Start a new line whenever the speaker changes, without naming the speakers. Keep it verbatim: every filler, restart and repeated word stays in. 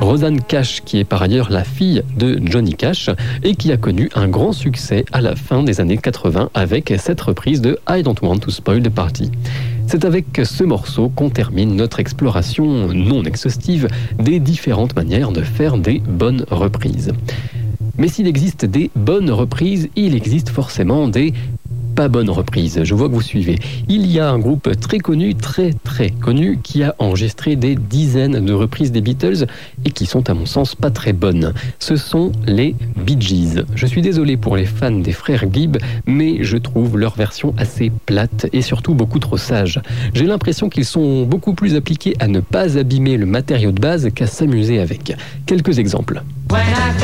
Rosanne Cash, qui est par ailleurs la fille de Johnny Cash et qui a connu un grand succès à la fin des années quatre-vingts avec cette reprise de I Don't Want to Spoil the Party. C'est avec ce morceau qu'on termine notre exploration non exhaustive des différentes manières de faire des bonnes reprises. Mais s'il existe des bonnes reprises, il existe forcément des pas bonnes reprises. Je vois que vous suivez. Il y a un groupe très connu, très très connu, qui a enregistré des dizaines de reprises des Beatles et qui sont à mon sens pas très bonnes. Ce sont les Bee Gees. Je suis désolé pour les fans des frères Gibb, mais je trouve leur version assez plate et surtout beaucoup trop sage. J'ai l'impression qu'ils sont beaucoup plus appliqués à ne pas abîmer le matériau de base qu'à s'amuser avec. Quelques exemples.
When I